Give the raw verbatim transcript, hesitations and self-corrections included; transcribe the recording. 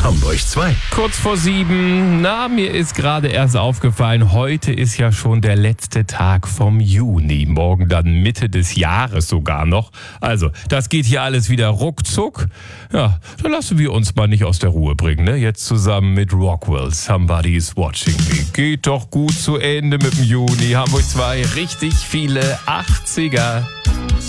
Hamburg zwei. Kurz vor sieben. Na, mir ist gerade erst aufgefallen, heute ist ja schon der letzte Tag vom Juni. Morgen dann Mitte des Jahres sogar noch. Also, das geht hier alles wieder ruckzuck. Ja, dann lassen wir uns mal nicht aus der Ruhe bringen, ne? Jetzt zusammen mit Rockwell. Somebody's Watching Me. Geht doch gut zu Ende mit dem Juni. Hamburg zwei, richtig viele achtziger.